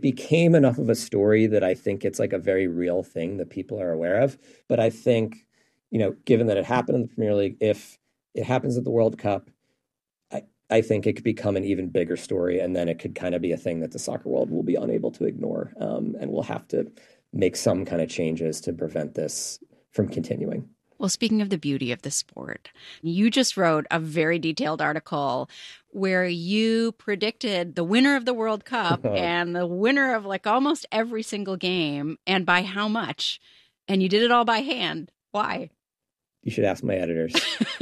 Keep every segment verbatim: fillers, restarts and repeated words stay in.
became enough of a story that I think it's like a very real thing that people are aware of. But I think, you know, given that it happened in the Premier League, if it happens at the World Cup, I, I think it could become an even bigger story. And then it could kind of be a thing that the soccer world will be unable to ignore. Um, and we'll have to make some kind of changes to prevent this from continuing. Well, speaking of the beauty of the sport, you just wrote a very detailed article where you predicted the winner of the World Cup and the winner of like almost every single game and by how much. And you did it all by hand. Why? You should ask my editors.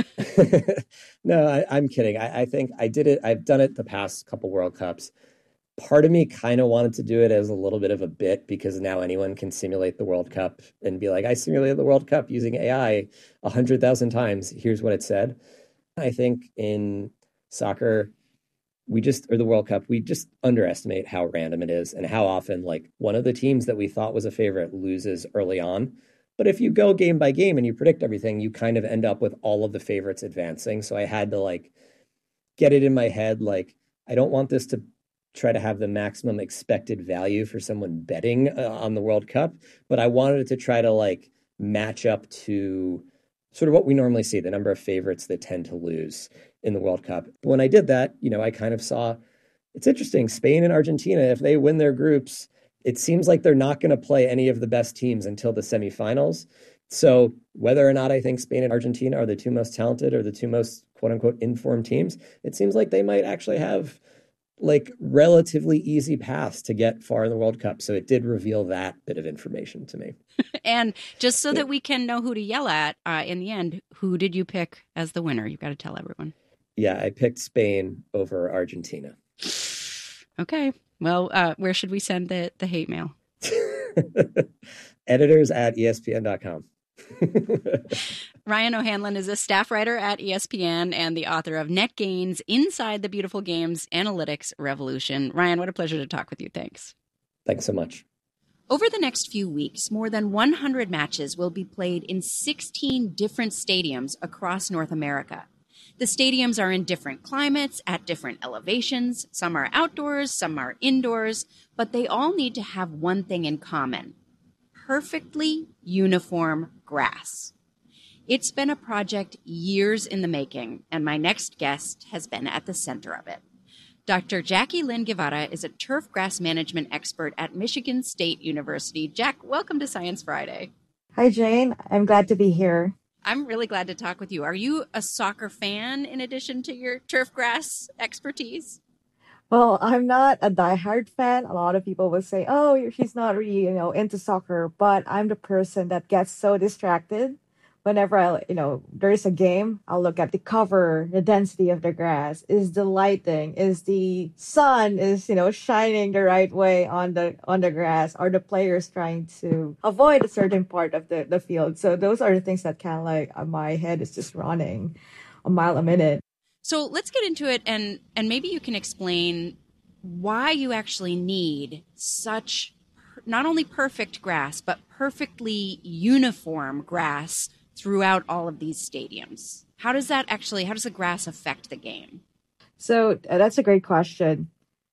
No, I, I'm kidding. I, I think I did it. I've done it the past couple World Cups. Part of me kind of wanted to do it as a little bit of a bit because now anyone can simulate the World Cup and be like, I simulated the World Cup using A I a hundred thousand times. Here's what it said. I think in soccer, we just, or the World Cup, we just underestimate how random it is and how often like one of the teams that we thought was a favorite loses early on. But if you go game by game and you predict everything, you kind of end up with all of the favorites advancing. So I had to like get it in my head. Like, I don't want this to try to have the maximum expected value for someone betting uh, on the World Cup, but I wanted it to try to like match up to sort of what we normally see, the number of favorites that tend to lose in the World Cup. But when I did that, you know, I kind of saw, it's interesting, Spain and Argentina, if they win their groups, it seems like they're not going to play any of the best teams until the semifinals. So whether or not I think Spain and Argentina are the two most talented or the two most quote unquote informed teams, it seems like they might actually have like relatively easy paths to get far in the World Cup. So it did reveal that bit of information to me. And just so that we can know who to yell at uh, in the end, who did you pick as the winner? You've got to tell everyone. Yeah, I picked Spain over Argentina. Okay. Well, uh, where should we send the, the hate mail? Editors at E S P N dot com. Ryan O'Hanlon is a staff writer at E S P N and the author of Net Gains, Inside the Beautiful Games Analytics Revolution. Ryan, what a pleasure to talk with you. Thanks. Thanks so much. Over the next few weeks, more than one hundred matches will be played in sixteen different stadiums across North America. The stadiums are in different climates, at different elevations. Some are outdoors, some are indoors, but they all need to have one thing in common: perfectly uniform grass. It's been a project years in the making, and my next guest has been at the center of it. Doctor Jackie Lynn Guevara is a turf grass management expert at Michigan State University. Jack, welcome to Science Friday. Hi, Jane. I'm glad to be here. I'm really glad to talk with you. Are you a soccer fan in addition to your turf grass expertise? Well, I'm not a diehard fan. A lot of people will say, oh, she's not really, you know, into soccer, but I'm the person that gets so distracted. Whenever I, you know, there is a game, I'll look at the cover, the density of the grass, is the lighting, is the sun is, you know, shining the right way on the on the grass, are the players trying to avoid a certain part of the, the field. So those are the things that kind of like uh, my head is just running a mile a minute. So let's get into it, and and maybe you can explain why you actually need such not only perfect grass, but perfectly uniform grass throughout all of these stadiums. How does that actually, how does the grass affect the game? So uh, that's a great question.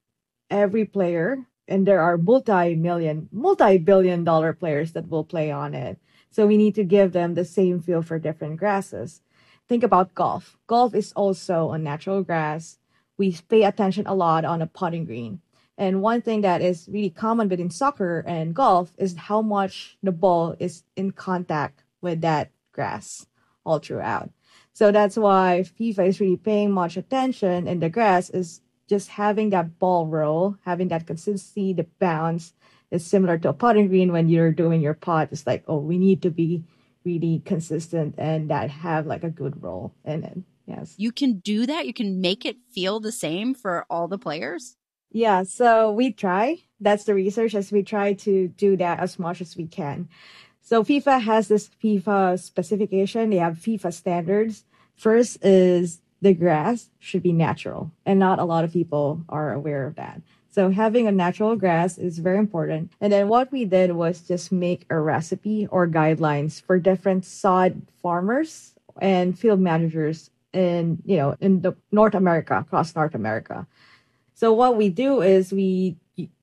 Every player, and there are multi-million, multi-billion dollar players that will play on it. So we need to give them the same feel for different grasses. Think about golf. Golf is also a natural grass. We pay attention a lot on a putting green. And one thing that is really common between soccer and golf is how much the ball is in contact with that grass all throughout. So that's why FIFA is really paying much attention, and the grass is just having that ball roll, having that consistency, the bounce is similar to a putting green. When you're doing your putt, it's like, oh, we need to be really consistent and that have like a good roll in it. Yes. You can do that? You can make it feel the same for all the players? Yeah, so we try. That's the research, as we try to do that as much as we can. So FIFA has this FIFA specification. They have FIFA standards. First is the grass should be natural, and not a lot of people are aware of that. So having a natural grass is very important. And then what we did was just make a recipe or guidelines for different sod farmers and field managers in, you know, in the North America, across North America. So what we do is we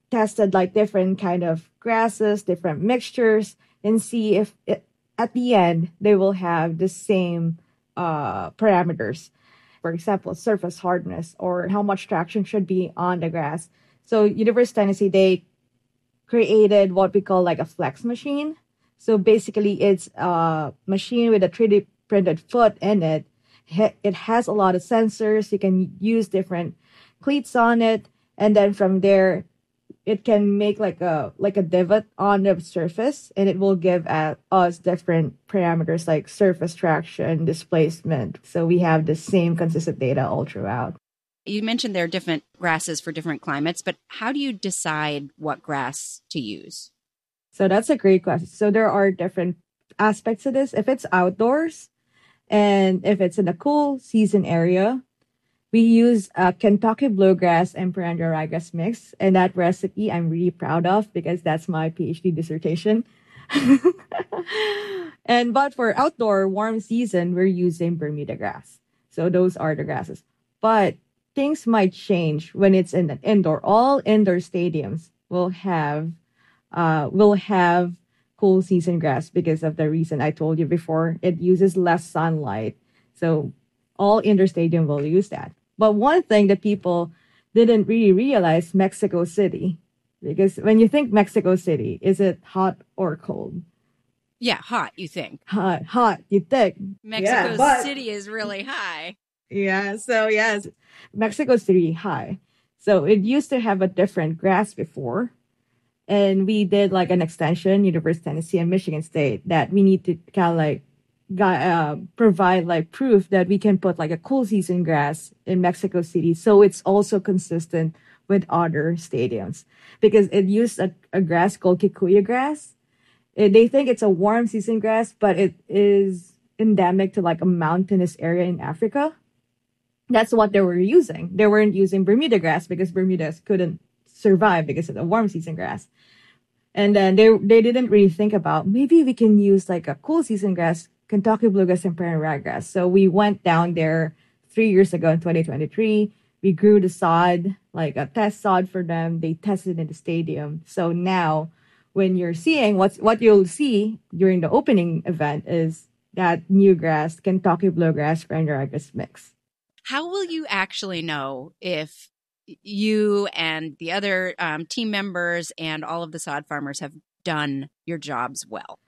tested like different kind of grasses, different mixtures, and see if it, at the end they will have the same uh, parameters. For example, surface hardness or how much traction should be on the grass. So University of Tennessee, they created what we call like a flex machine. So basically it's a machine with a three D printed foot in it. It has a lot of sensors. You can use different cleats on it. And then from there, it can make like a like a divot on the surface, and it will give at us different parameters like surface traction, displacement. So we have the same consistent data all throughout. You mentioned there are different grasses for different climates, but how do you decide what grass to use? So that's a great question. So there are different aspects of this. If it's outdoors and if it's in a cool season area, we use a Kentucky bluegrass and perennial ryegrass mix. And that recipe I'm really proud of because that's my PhD dissertation. And but for outdoor warm season, we're using Bermuda grass. So those are the grasses. But things might change when it's in an indoor. All indoor stadiums will have uh, will have cool season grass because of the reason I told you before. It uses less sunlight. So all indoor stadium will use that. But one thing that people didn't really realize, Mexico City, because when you think Mexico City, is it hot or cold? Yeah, hot, you think. Hot, hot, you think. Mexico yeah, but, City is really high. Yeah, so yes, Mexico City high. So it used to have a different grass before. And we did like an extension, University of Tennessee and Michigan State, that we need to kind of like uh, provide like proof that we can put like a cool season grass in Mexico City. So it's also consistent with other stadiums because it used a, a grass called Kikuyu grass. It, they think it's a warm season grass, but it is endemic to like a mountainous area in Africa. That's what they were using. They weren't using Bermuda grass because Bermudas couldn't survive because of the warm season grass. And then they they didn't really think about maybe we can use like a cool season grass, Kentucky bluegrass and perennial ryegrass. So we went down there three years ago in twenty twenty-three. We grew the sod, like a test sod for them. They tested in the stadium. So now when you're seeing what's what you'll see during the opening event is that new grass, Kentucky bluegrass, perennial ryegrass mix. How will you actually know if you and the other um, team members and all of the sod farmers have done your jobs well?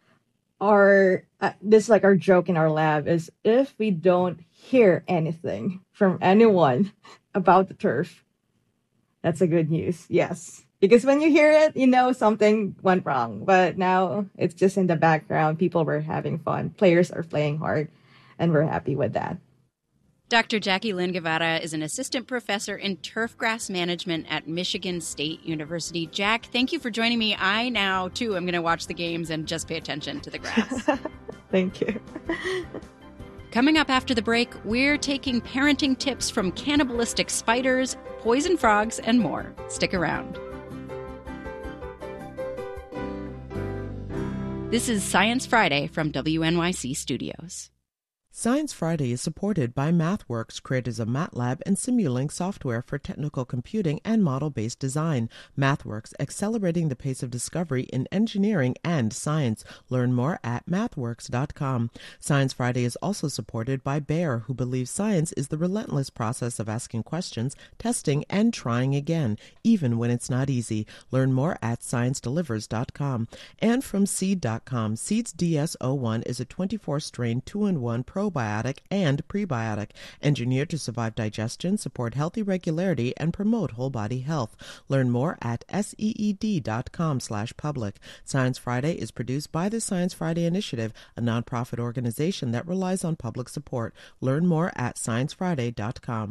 Our uh, this is like our joke in our lab is if we don't hear anything from anyone about the turf, that's a good news. Yes, because when you hear it, you know something went wrong. But now it's just in the background. People were having fun. Players are playing hard, and we're happy with that. Doctor Jackie Lynn Guevara is an assistant professor in turfgrass management at Michigan State University. Jack, thank you for joining me. I now, too, am going to watch the games and just pay attention to the grass. Thank you. Coming up after the break, we're taking parenting tips from cannibalistic spiders, poison frogs, and more. Stick around. This is Science Friday from W N Y C Studios. Science Friday is supported by MathWorks, creators of MATLAB and Simulink software for technical computing and model-based design. MathWorks, accelerating the pace of discovery in engineering and science. Learn more at mathworks dot com. Science Friday is also supported by Bayer, who believes science is the relentless process of asking questions, testing, and trying again, even when it's not easy. Learn more at science delivers dot com. And from seed dot com, Seeds D S zero one is a twenty-four strain two in one probiotic and prebiotic, engineered to survive digestion, support healthy regularity, and promote whole body health. Learn more at seed dot com slash public. Science Friday is produced by the Science Friday Initiative, a nonprofit organization that relies on public support. Learn more at science friday dot com.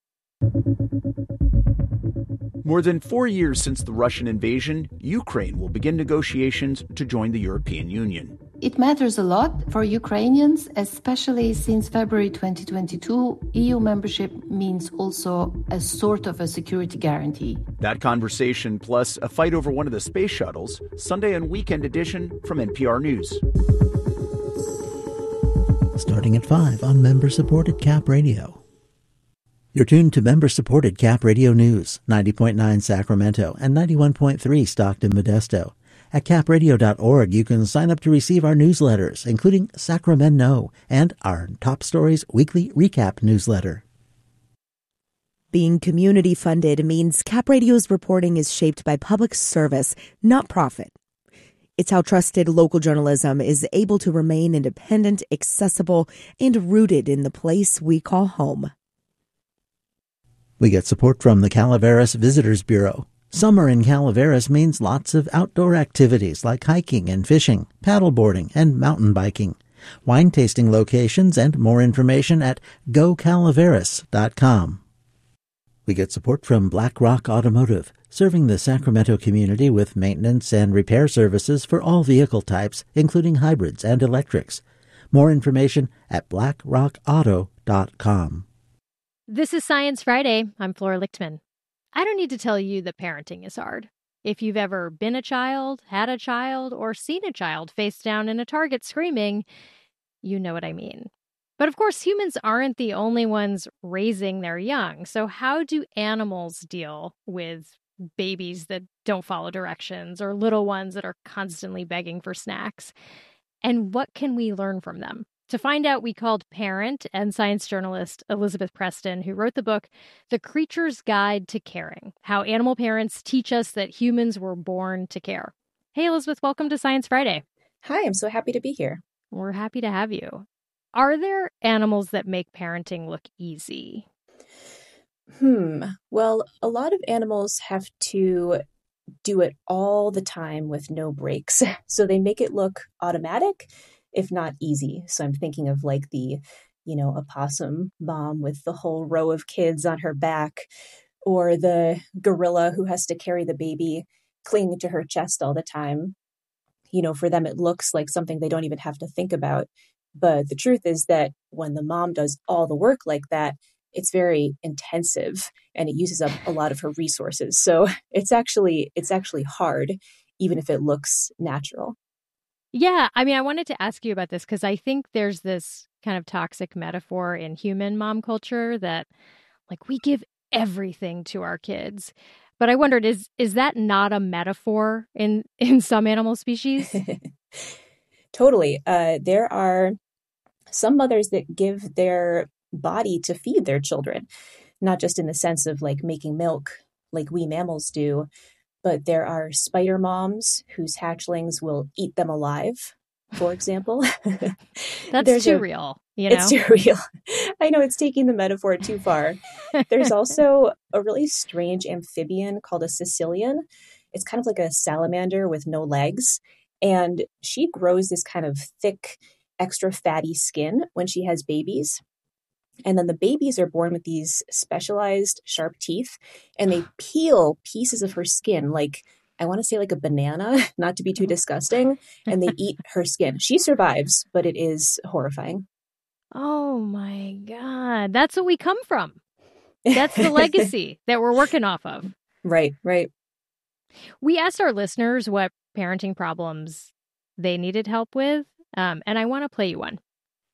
More than four years since the Russian invasion, Ukraine will begin negotiations to join the European Union. It matters a lot for Ukrainians, especially since February twenty twenty-two, E U membership means also a sort of a security guarantee. That conversation, plus a fight over one of the space shuttles, Sunday and Weekend edition from N P R News. Starting at five on member-supported Cap Radio. You're tuned to member-supported Cap Radio News, ninety point nine Sacramento and ninety-one point three Stockton Modesto. At cap radio dot org, you can sign up to receive our newsletters, including Sacramento and our Top Stories Weekly Recap newsletter. Being community-funded means Cap Radio's reporting is shaped by public service, not profit. It's how trusted local journalism is able to remain independent, accessible, and rooted in the place we call home. We get support from the Calaveras Visitors Bureau. Summer in Calaveras means lots of outdoor activities like hiking and fishing, paddleboarding, and mountain biking. Wine tasting locations and more information at go calaveras dot com. We get support from Black Rock Automotive, serving the Sacramento community with maintenance and repair services for all vehicle types, including hybrids and electrics. More information at black rock auto dot com. This is Science Friday. I'm Flora Lichtman. I don't need to tell you that parenting is hard. If you've ever been a child, had a child, or seen a child face down in a Target screaming, you know what I mean. But of course, humans aren't the only ones raising their young. So how do animals deal with babies that don't follow directions or little ones that are constantly begging for snacks? And what can we learn from them? To find out, we called parent and science journalist Elizabeth Preston, who wrote the book, The Creature's Guide to Caring, How Animal Parents Teach Us That Humans Were Born to Care. Hey, Elizabeth, welcome to Science Friday. Hi, I'm so happy to be here. We're happy to have you. Are there animals that make parenting look easy? Hmm. Well, a lot of animals have to do it all the time with no breaks. So they make it look automatic, if not easy. So I'm thinking of like the, you know, opossum mom with the whole row of kids on her back, or the gorilla who has to carry the baby clinging to her chest all the time. You know, for them, it looks like something they don't even have to think about. But the truth is that when the mom does all the work like that, it's very intensive and it uses up a lot of her resources. So it's actually it's actually hard, even if it looks natural. Yeah, I mean, I wanted to ask you about this because I think there's this kind of toxic metaphor in human mom culture that, like, we give everything to our kids. But I wondered, is is that not a metaphor in, in some animal species? Totally. Uh, there are some mothers that give their body to feed their children, not just in the sense of like making milk like we mammals do, but there are spider moms whose hatchlings will eat them alive, for example. That's There's too a, real, you know? It's too real. I know it's taking the metaphor too far. There's also a really strange amphibian called a caecilian. It's kind of like a salamander with no legs. And she grows this kind of thick, extra fatty skin when she has babies. And then the babies are born with these specialized sharp teeth, and they peel pieces of her skin, like, I want to say like a banana, not to be too disgusting, and they eat her skin. She survives, but it is horrifying. Oh my God. That's what we come from. That's the legacy that we're working off of. Right, right. We asked our listeners what parenting problems they needed help with, um, and I want to play you one.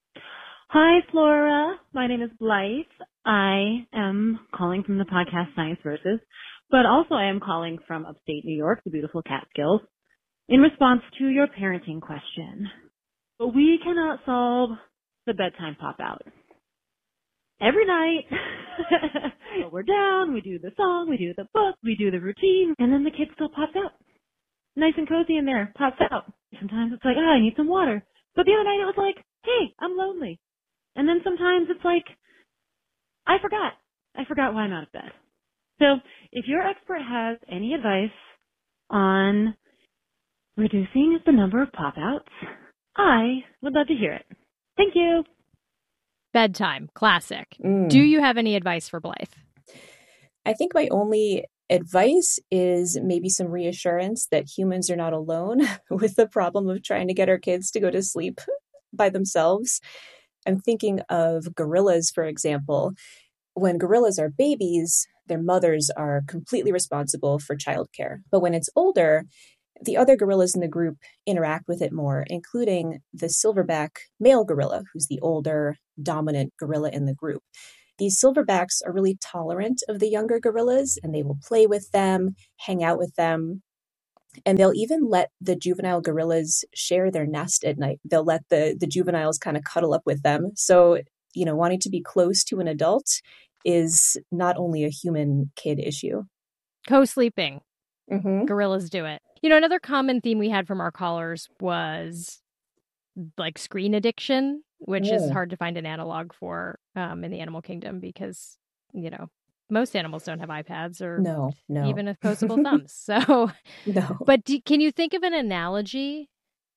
Hi, Flora. My name is Blythe. I am calling from the podcast Science Versus, but also I am calling from upstate New York, the beautiful Catskills, in response to your parenting question. But we cannot solve the bedtime pop-out. Every night, we're down, we do the song, we do the book, we do the routine, and then the kid still pops out. Nice and cozy in there, pops out. Sometimes it's like, oh, I need some water. But the other night it was like, hey, I'm lonely. And then sometimes it's like, I forgot. I forgot why I'm out of bed. So if your expert has any advice on reducing the number of pop-outs, I would love to hear it. Thank you. Bedtime, classic. Mm. Do you have any advice for Blythe? I think my only advice is maybe some reassurance that humans are not alone with the problem of trying to get our kids to go to sleep by themselves. I'm thinking of gorillas, for example. When gorillas are babies, their mothers are completely responsible for childcare. But when it's older, the other gorillas in the group interact with it more, including the silverback male gorilla, who's the older, dominant gorilla in the group. these silverbacks are really tolerant of the younger gorillas, and they will play with them, hang out with them. And they'll even let the juvenile gorillas share their nest at night. They'll let the, the juveniles kind of cuddle up with them. So, you know, wanting to be close to an adult is not only a human kid issue. Co-sleeping. Mm-hmm. Gorillas do it. You know, another common theme we had from our callers was like screen addiction, which Yeah. is hard to find an analog for um, in the animal kingdom because, you know, most animals don't have iPads or No, no. even opposable thumbs. So, No. but do, can you think of an analogy?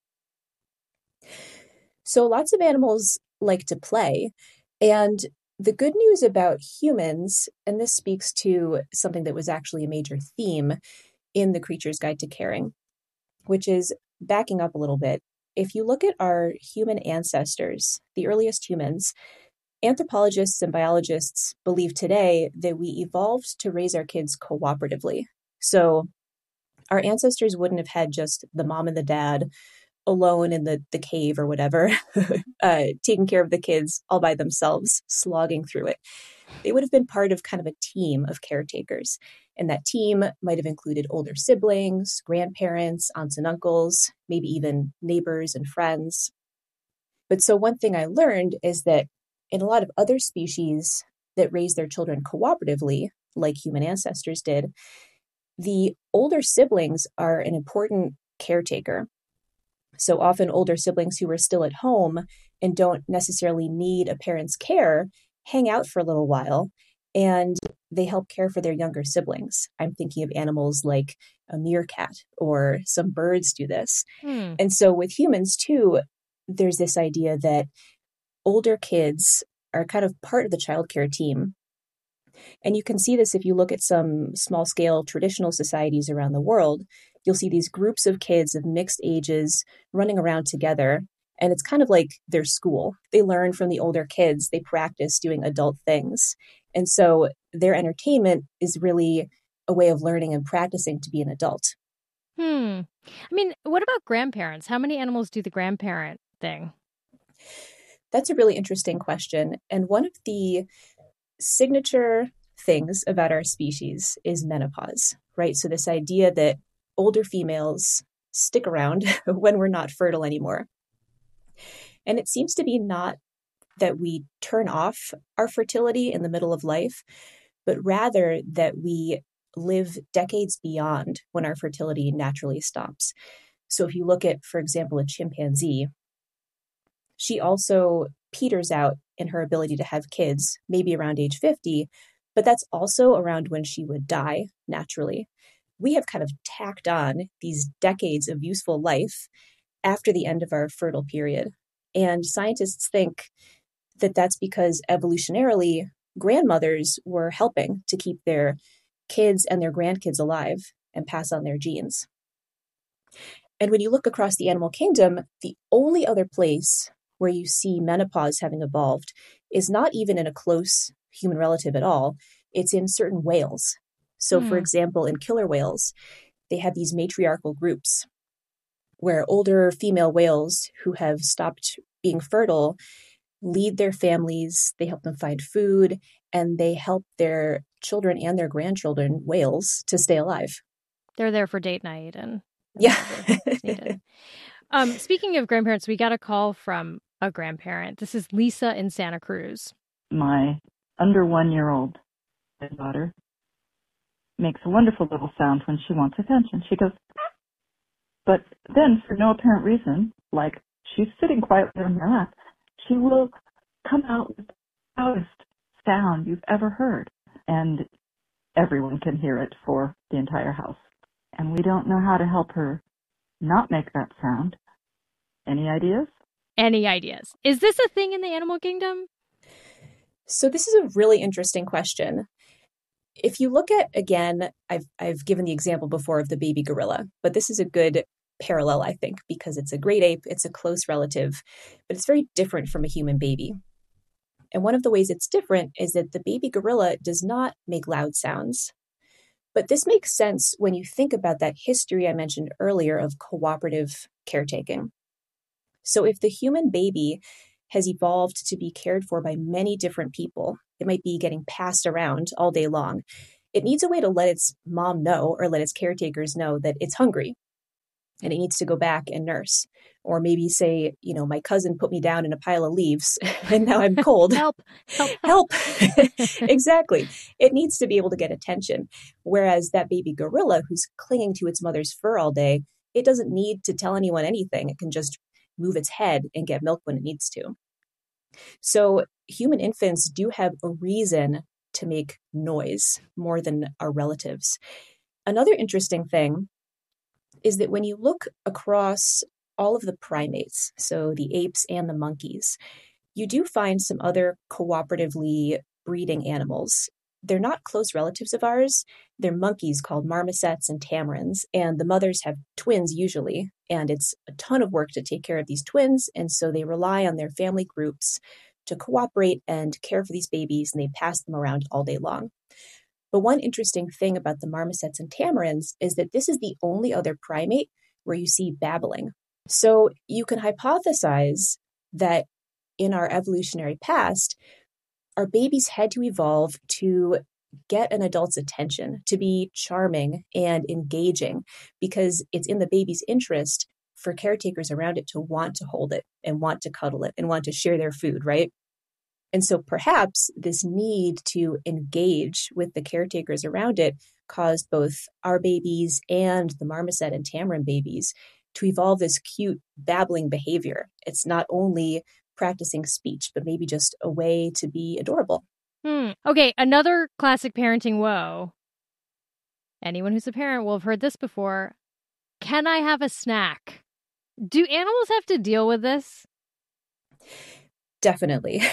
So lots of animals like to play. And the good news about humans, and this speaks to something that was actually a major theme in the Creature's Guide to Caring, which is backing up a little bit. If you look at our human ancestors, the earliest humans, anthropologists and biologists believe today that we evolved to raise our kids cooperatively. So our ancestors wouldn't have had just the mom and the dad alone in the, the cave or whatever, uh, taking care of the kids all by themselves, slogging through it. They would have been part of kind of a team of caretakers. And that team might have included older siblings, grandparents, aunts and uncles, maybe even neighbors and friends. But so one thing I learned is that in a lot of other species that raise their children cooperatively, like human ancestors did, the older siblings are an important caretaker. So often older siblings who are still at home and don't necessarily need a parent's care hang out for a little while and they help care for their younger siblings. I'm thinking of animals like a meerkat, or some birds do this. Hmm. And so with humans too, there's this idea that older kids are kind of part of the childcare team. And you can see this if you look at some small scale traditional societies around the world. You'll see these groups of kids of mixed ages running around together. And it's kind of like their school. They learn from the older kids. They practice doing adult things. And so their entertainment is really a way of learning and practicing to be an adult. Hmm. I mean, what about grandparents? How many animals do the grandparent thing? That's a really interesting question. And one of the signature things about our species is menopause, right? So this idea that older females stick around when we're not fertile anymore. And it seems to be not that we turn off our fertility in the middle of life, but rather that we live decades beyond when our fertility naturally stops. So if you look at, for example, a chimpanzee, she also peters out in her ability to have kids, maybe around age fifty, but that's also around when she would die naturally. We have kind of tacked on these decades of useful life after the end of our fertile period. And scientists think that that's because evolutionarily, grandmothers were helping to keep their kids and their grandkids alive and pass on their genes. And when you look across the animal kingdom, the only other place where you see menopause having evolved is not even in a close human relative at all. It's in certain whales. So, hmm. for example, in killer whales, they have these matriarchal groups where older female whales who have stopped being fertile lead their families, they help them find food, and they help their children and their grandchildren, whales, to stay alive. They're there for date night and yeah. um, speaking of grandparents, we got a call from a grandparent. This is Lisa in Santa Cruz. My under one-year-old daughter makes a wonderful little sound when she wants attention. She goes, but then for no apparent reason, like she's sitting quietly on her lap, she will come out with the loudest sound you've ever heard. And everyone can hear it for the entire house. And we don't know how to help her not make that sound. Any ideas? Any ideas? Is this a thing in the animal kingdom? So this is a really interesting question. If you look at, again, I've I've given the example before of the baby gorilla, but this is a good parallel, I think, because it's a great ape, it's a close relative, but it's very different from a human baby. And one of the ways it's different is that the baby gorilla does not make loud sounds. But this makes sense when you think about that history I mentioned earlier of cooperative caretaking. So if the human baby has evolved to be cared for by many different people. It might be getting passed around all day long. It needs a way to let its mom know or let its caretakers know that it's hungry and it needs to go back and nurse. Or maybe say, you know, my cousin put me down in a pile of leaves and now I'm cold. Help, help, help. Exactly. It needs to be able to get attention. Whereas that baby gorilla who's clinging to its mother's fur all day, it doesn't need to tell anyone anything. It can just move its head and get milk when it needs to. So human infants do have a reason to make noise more than our relatives. Another interesting thing is that when you look across all of the primates, so the apes and the monkeys, you do find some other cooperatively breeding animals. They're not close relatives of ours. They're monkeys called marmosets and tamarins, and the mothers have twins usually, and it's a ton of work to take care of these twins, and so they rely on their family groups to cooperate and care for these babies, and they pass them around all day long. But one interesting thing about the marmosets and tamarins is that this is the only other primate where you see babbling. So you can hypothesize that in our evolutionary past, our babies had to evolve to get an adult's attention, to be charming and engaging, because it's in the baby's interest for caretakers around it to want to hold it and want to cuddle it and want to share their food, right? And so perhaps this need to engage with the caretakers around it caused both our babies and the marmoset and tamarin babies to evolve this cute babbling behavior. It's not only practicing speech, but maybe just a way to be adorable. Hmm. Okay, another classic parenting woe. Anyone who's a parent will have heard this before. Can I have a snack? Do animals have to deal with this? Definitely.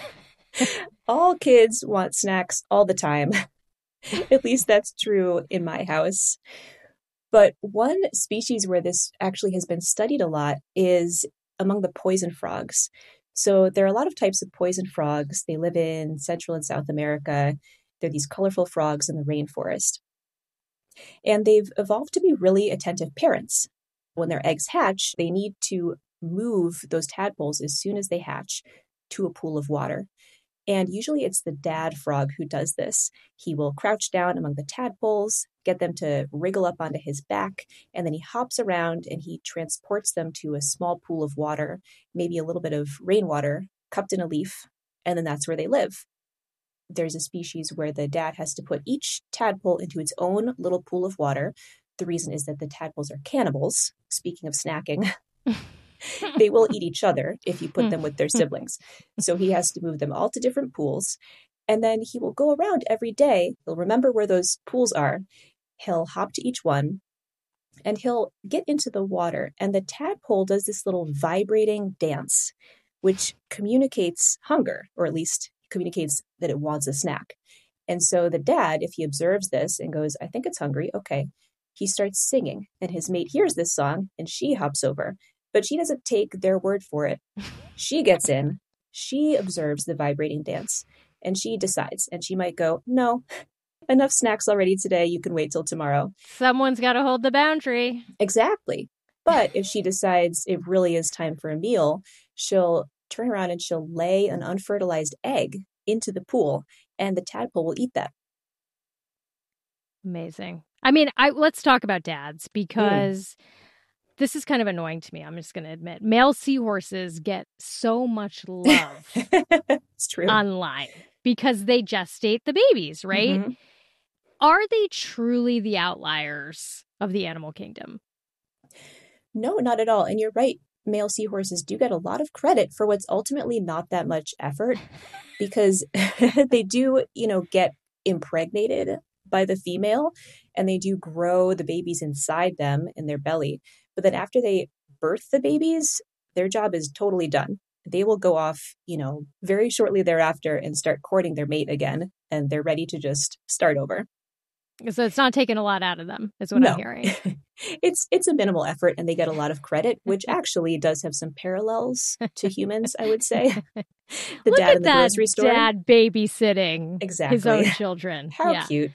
All kids want snacks all the time. At least that's true in my house. But one species where this actually has been studied a lot is among the poison frogs. So there are a lot of types of poison frogs. They live in Central and South America. They're these colorful frogs in the rainforest. And they've evolved to be really attentive parents. When their eggs hatch, they need to move those tadpoles as soon as they hatch to a pool of water. And usually it's the dad frog who does this. He will crouch down among the tadpoles, get them to wriggle up onto his back, and then he hops around and he transports them to a small pool of water, maybe a little bit of rainwater cupped in a leaf, and then that's where they live. There's a species where the dad has to put each tadpole into its own little pool of water. The reason is that the tadpoles are cannibals. Speaking of snacking, they will eat each other if you put them with their siblings. So he has to move them all to different pools. And then he will go around every day. He'll remember where those pools are. He'll hop to each one and he'll get into the water. And the tadpole does this little vibrating dance, which communicates hunger, or at least communicates that it wants a snack. And so the dad, if he observes this and goes, I think it's hungry, okay, he starts singing. And his mate hears this song and she hops over. But she doesn't take their word for it. She gets in, she observes the vibrating dance, and she decides. And she might go, no, enough snacks already today. You can wait till tomorrow. Someone's got to hold the boundary. Exactly. But if she decides it really is time for a meal, she'll turn around and she'll lay an unfertilized egg into the pool, and the tadpole will eat that. Amazing. I mean, I let's talk about dads, because... Mm. This is kind of annoying to me, I'm just going to admit. Male seahorses get so much love it's true. online because they gestate the babies, right? Mm-hmm. Are they truly the outliers of the animal kingdom? No, not at all. And you're right. Male seahorses do get a lot of credit for what's ultimately not that much effort, because they do, you know, get impregnated by the female, and they do grow the babies inside them in their belly. But then after they birth the babies, their job is totally done. They will go off, you know, very shortly thereafter and start courting their mate again, and they're ready to just start over. So it's not taking a lot out of them, is what no. I'm hearing. it's it's a minimal effort, and they get a lot of credit, which actually does have some parallels to humans, I would say. The Look dad at in the that grocery store. Dad babysitting exactly. his own children. How yeah. cute.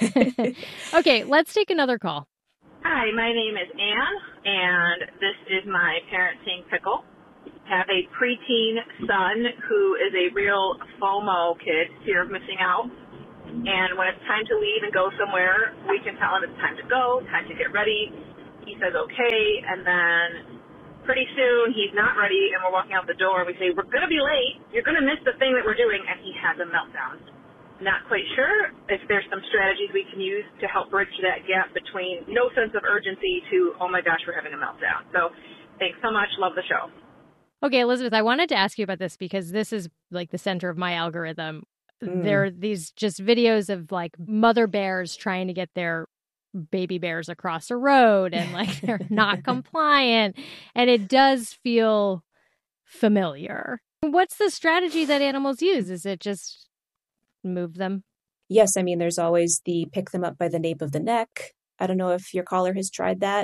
Okay, let's take another call. Hi, my name is Anne, and this is my parenting pickle. have a preteen son who is a real FOMO kid, fear of missing out. And when it's time to leave and go somewhere, we can tell him it's time to go, time to get ready. He says okay, and then pretty soon he's not ready, and we're walking out the door, and we say, we're going to be late. You're going to miss the thing that we're doing, and he has a meltdown. Not quite sure if there's some strategies we can use to help bridge that gap between no sense of urgency to, oh my gosh, we're having a meltdown. So thanks so much. Love the show. Okay, Elizabeth, I wanted to ask you about this because this is like the center of my algorithm. Mm. There are these just videos of like mother bears trying to get their baby bears across a road and like they're not compliant. And it does feel familiar. What's the strategy that animals use? Is it just move them? Yes, I mean, there's always the pick them up by the nape of the neck. I don't know if your caller has tried that.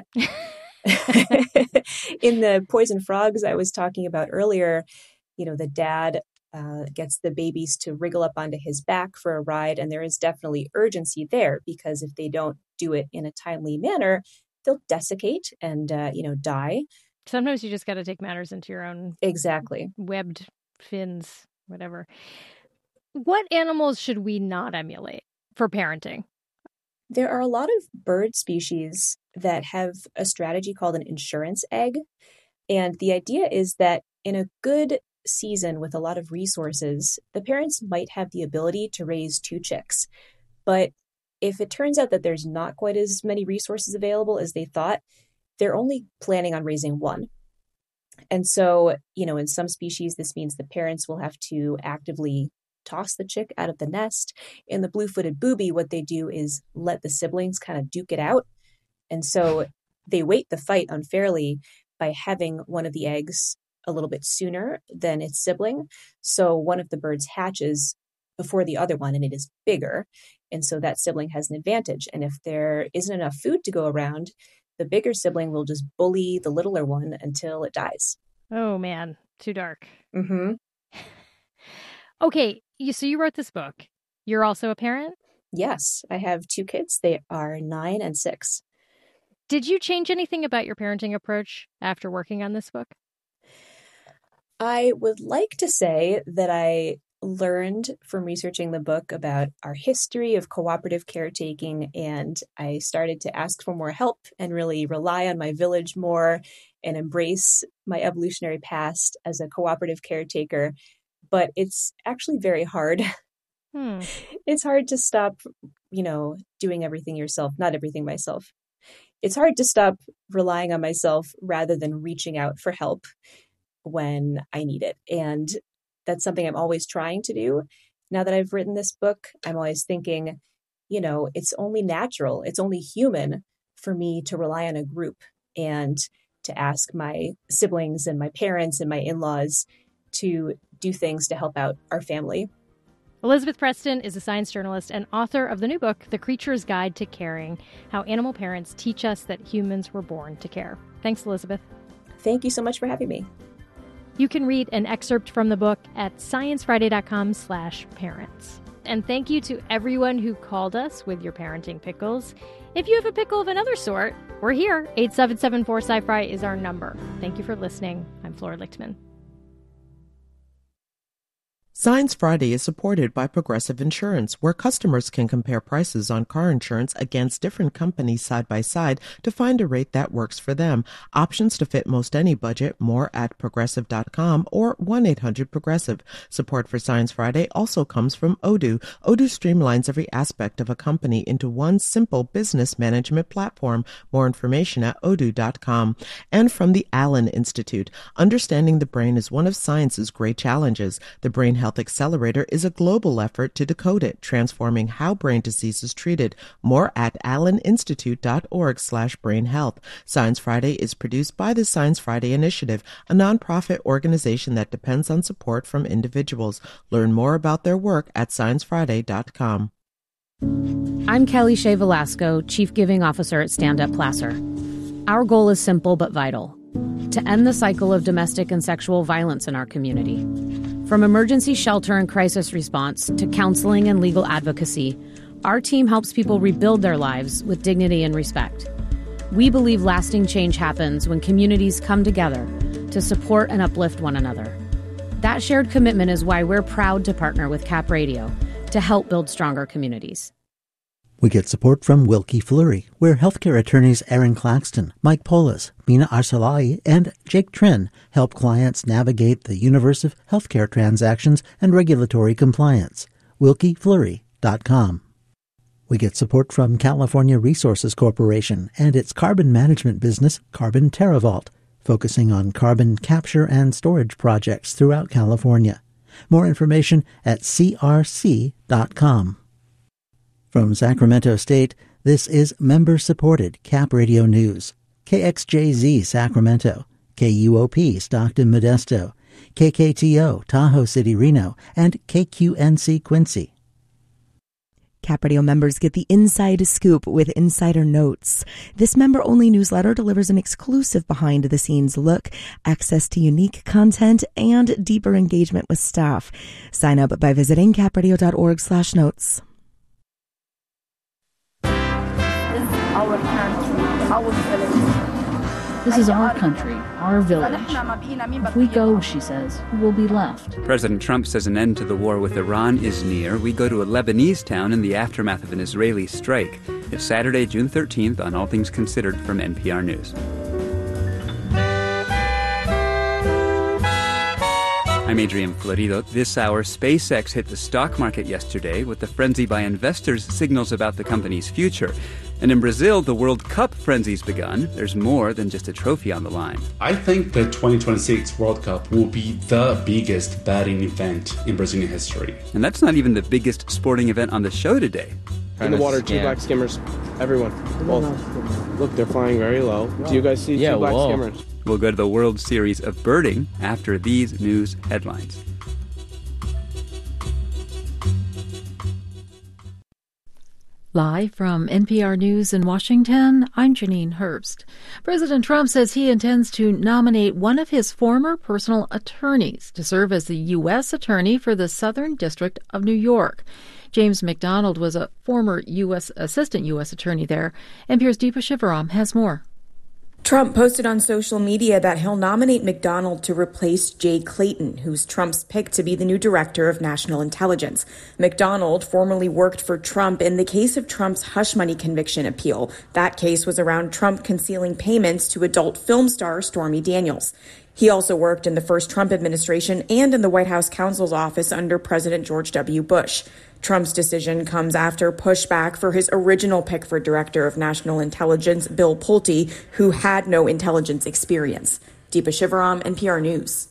In the poison frogs I was talking about earlier, you know, the dad uh, gets the babies to wriggle up onto his back for a ride. And there is definitely urgency there because if they don't do it in a timely manner, they'll desiccate and, uh, you know, die. Sometimes you just got to take matters into your own exactly webbed fins, whatever. What animals should we not emulate for parenting? There are a lot of bird species that have a strategy called an insurance egg. And the idea is that in a good season with a lot of resources, the parents might have the ability to raise two chicks. But if it turns out that there's not quite as many resources available as they thought, they're only planning on raising one. And so, you know, in some species, this means the parents will have to actively toss the chick out of the nest. In the blue-footed booby, what they do is let the siblings kind of duke it out. And so they weight the fight unfairly by having one of the eggs a little bit sooner than its sibling. So one of the birds hatches before the other one and it is bigger. And so that sibling has an advantage. And if there isn't enough food to go around, the bigger sibling will just bully the littler one until it dies. Oh, man. Too dark. Mm-hmm. Okay, you, so you wrote this book. You're also a parent? Yes, I have two kids. They are nine and six. Did you change anything about your parenting approach after working on this book? I would like to say that I learned from researching the book about our history of cooperative caretaking, and I started to ask for more help and really rely on my village more and embrace my evolutionary past as a cooperative caretaker. But it's actually very hard. Hmm. It's hard to stop, you know, doing everything yourself, not everything myself. It's hard to stop relying on myself rather than reaching out for help when I need it. And that's something I'm always trying to do. Now that I've written this book, I'm always thinking, you know, it's only natural, it's only human for me to rely on a group and to ask my siblings and my parents and my in-laws to do things to help out our family. Elizabeth Preston is a science journalist and author of the new book, The Creature's Guide to Caring, How Animal Parents Teach Us That Humans Were Born to Care. Thanks, Elizabeth. Thank you so much for having me. You can read an excerpt from the book at sciencefriday.com slash parents. And thank you to everyone who called us with your parenting pickles. If you have a pickle of another sort, we're here. eight seven seven four S C I F R I is our number. Thank you for listening. I'm Flora Lichtman. Science Friday is supported by Progressive Insurance, where customers can compare prices on car insurance against different companies side by side to find a rate that works for them. Options to fit most any budget, more at progressive dot com or one eight hundred progressive. Support for Science Friday also comes from Odoo. Odoo streamlines every aspect of a company into one simple business management platform. More information at odoo dot com. And from the Allen Institute. Understanding the brain is one of science's great challenges. The Brain Health Accelerator is a global effort to decode it, transforming how brain disease is treated. More at alleninstitute.org slash brain health. Science Friday is produced by the Science Friday Initiative, a nonprofit organization that depends on support from individuals. Learn more about their work at science friday dot com. I'm Kelly Shea Velasco, Chief Giving Officer at Stand Up Placer. Our goal is simple but vital: to end the cycle of domestic and sexual violence in our community. From emergency shelter and crisis response to counseling and legal advocacy, our team helps people rebuild their lives with dignity and respect. We believe lasting change happens when communities come together to support and uplift one another. That shared commitment is why we're proud to partner with Cap Radio to help build stronger communities. We get support from Wilkie Fleury, where healthcare attorneys Aaron Claxton, Mike Polis, Mina Arsalai, and Jake Trin help clients navigate the universe of healthcare transactions and regulatory compliance. wilkie fleury dot com. We get support from California Resources Corporation and its carbon management business, Carbon TerraVault, focusing on carbon capture and storage projects throughout California. More information at c r c dot com. From Sacramento State, this is member-supported Cap Radio News. K X J Z Sacramento, K U O P Stockton Modesto, K K T O Tahoe City Reno, and K Q N C Quincy. Cap Radio members get the inside scoop with Insider Notes. This member-only newsletter delivers an exclusive behind-the-scenes look, access to unique content, and deeper engagement with staff. Sign up by visiting capradio.org slash notes. Our country, our village. This is our country, our village. If we go, she says, who will be left? President Trump says an end to the war with Iran is near. We go to a Lebanese town in the aftermath of an Israeli strike. It's Saturday, June thirteenth on All Things Considered from N P R News. I'm Adrian Florido. This hour, SpaceX hit the stock market yesterday with the frenzy by investors signals about the company's future. And in Brazil, the World Cup frenzy's begun. There's more than just a trophy on the line. I think the twenty twenty-six World Cup will be the biggest betting event in Brazilian history. And that's not even the biggest sporting event on the show today. In the water, two yeah. black skimmers. Everyone. Both. Look, they're flying very low. Do you guys see yeah, two black whoa. skimmers? We'll go to the World Series of Birding after these news headlines. Live from N P R News in Washington, I'm Janine Herbst. President Trump says he intends to nominate one of his former personal attorneys to serve as the U S attorney for the Southern District of New York. James McDonald was a former U S assistant U S attorney there. N P R's Deepa Shivaram has more. Trump posted on social media that he'll nominate McDonald to replace Jay Clayton, who's Trump's pick to be the new director of national intelligence. McDonald formerly worked for Trump in the case of Trump's hush money conviction appeal. That case was around Trump concealing payments to adult film star Stormy Daniels. He also worked in the first Trump administration and in the White House counsel's office under President George W. Bush. Trump's decision comes after pushback for his original pick for Director of National Intelligence, Bill Pulte, who had no intelligence experience. Deepa Shivaram, N P R News.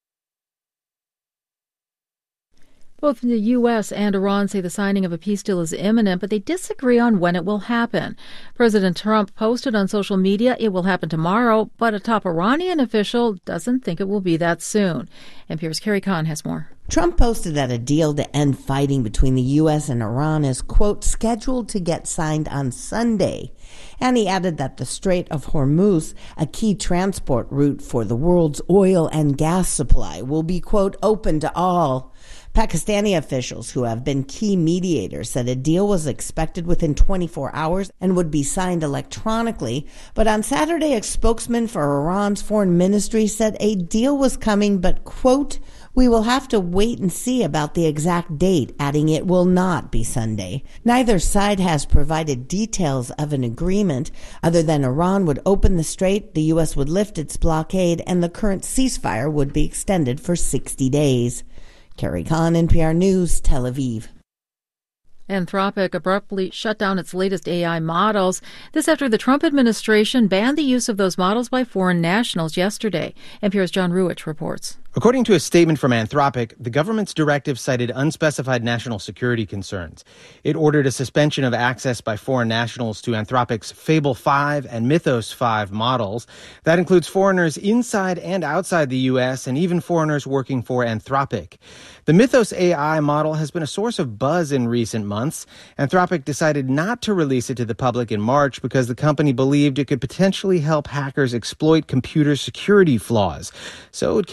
Both the U S and Iran say the signing of a peace deal is imminent, but they disagree on when it will happen. President Trump posted on social media it will happen tomorrow, but a top Iranian official doesn't think it will be that soon. N P R's Carrie Kahn has more. Trump posted that a deal to end fighting between the U S and Iran is, quote, scheduled to get signed on Sunday. And he added that the Strait of Hormuz, a key transport route for the world's oil and gas supply, will be, quote, open to all. Pakistani officials who have been key mediators said a deal was expected within twenty-four hours and would be signed electronically. But on Saturday, a spokesman for Iran's foreign ministry said a deal was coming, but, quote, we will have to wait and see about the exact date, adding it will not be Sunday. Neither side has provided details of an agreement other than Iran would open the strait, the U S would lift its blockade, and the current ceasefire would be extended for sixty days. Carrie Kahn, N P R News, Tel Aviv. Anthropic abruptly shut down its latest A I models. This after the Trump administration banned the use of those models by foreign nationals yesterday. N P R's John Ruwitch reports. According to a statement from Anthropic, the government's directive cited unspecified national security concerns. It ordered a suspension of access by foreign nationals to Anthropic's Fable five and Mythos five models. That includes foreigners inside and outside the U S and even foreigners working for Anthropic. The Mythos A I model has been a source of buzz in recent months. Anthropic decided not to release it to the public in March because the company believed it could potentially help hackers exploit computer security flaws. So it came up with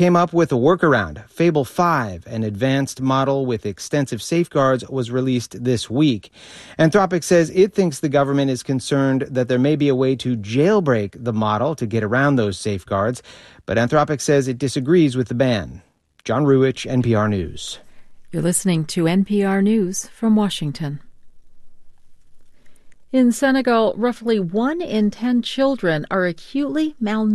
with a workaround. Fable five, an advanced model with extensive safeguards, was released this week. Anthropic says it thinks the government is concerned that there may be a way to jailbreak the model to get around those safeguards, but Anthropic says it disagrees with the ban. John Ruwich, N P R News. You're listening to N P R News from Washington. In Senegal, roughly one in ten children are acutely malnourished.